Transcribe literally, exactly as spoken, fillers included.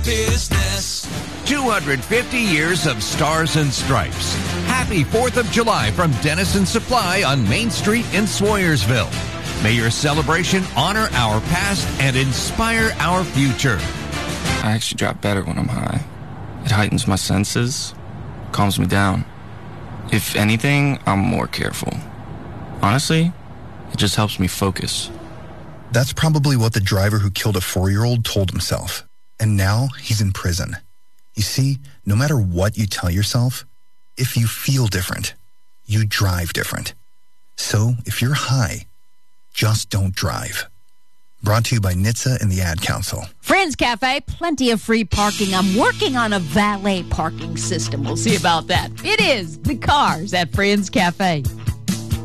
business. two hundred fifty years of Stars and Stripes. Happy fourth of July from Dennison Supply on Main Street in Swoyersville. May your celebration honor our past and inspire our future. I actually drop better when I'm high. It heightens my senses, calms me down. If anything, I'm more careful. Honestly, it just helps me focus. That's probably what the driver who killed a four-year-old told himself. And now he's in prison. You see, no matter what you tell yourself, if you feel different, you drive different. So if you're high, just don't drive. Brought to you by N H T S A and the Ad Council. Friends Cafe, plenty of free parking. I'm working on a valet parking system. We'll see about that. It is the Cars at Friends Cafe.